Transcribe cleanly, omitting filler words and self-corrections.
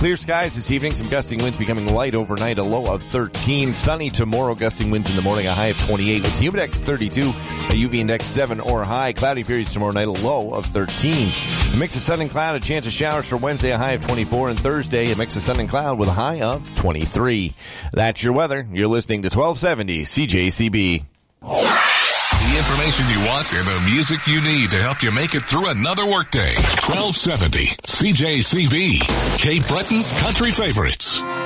Clear skies this evening. Some gusting winds becoming light overnight. A low of 13. Sunny tomorrow. Gusting winds in the morning. A high of 28 with humidex 32. A UV index 7 or high. Cloudy periods tomorrow night. A low of 13. A mix of sun and cloud. A chance of showers for Wednesday. A high of 24. And Thursday, a mix of sun and cloud with a high of 23. That's your weather. You're listening to 1270 CJCB. The information you want and the music you need to help you make it through another workday. 1270 CJCB, Cape Breton's country favorites.